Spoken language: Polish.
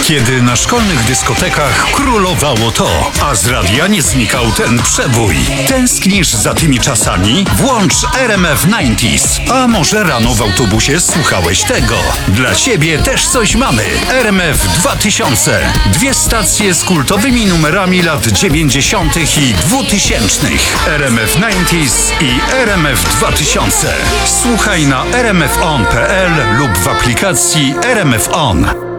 Kiedy na szkolnych dyskotekach królowało to, a z radia nie znikał ten przebój. Tęsknisz za tymi czasami? Włącz RMF 90s. A może rano w autobusie słuchałeś tego? Dla ciebie też coś mamy. RMF 2000. 2 stacje z kultowymi numerami lat 90. i 2000. RMF 90s i RMF 2000. Słuchaj na rmfon.pl lub w aplikacji RMF On.